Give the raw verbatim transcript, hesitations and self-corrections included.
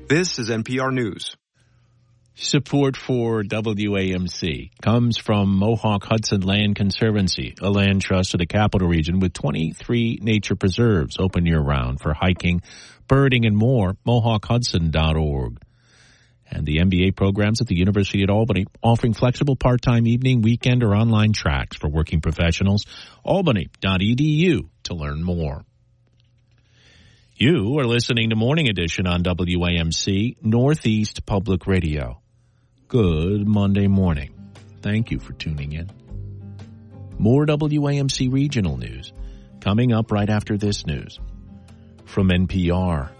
This is N P R News. Support for W A M C comes from Mohawk Hudson Land Conservancy, a land trust of the Capital Region with twenty-three nature preserves open year-round for hiking, birding, and more. Mohawk Hudson dot org. And the M B A programs at the University at Albany, offering flexible part-time evening, weekend, or online tracks for working professionals. albany dot e d u to learn more. You are listening to Morning Edition on W A M C Northeast Public Radio. Good Monday morning. Thank you for tuning in. More W A M C regional news coming up right after this news. From N P R,